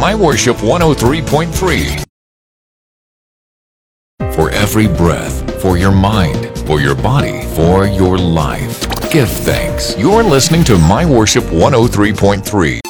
My Worship 103.3. For every breath, for your mind, for your body, for your life, give thanks. You're listening to My Worship 103.3.